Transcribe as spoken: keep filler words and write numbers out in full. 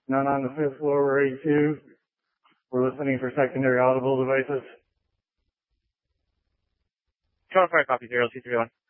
None on the fifth floor, we're eight two. We're listening for secondary audible devices. twelve five copy zero two three one.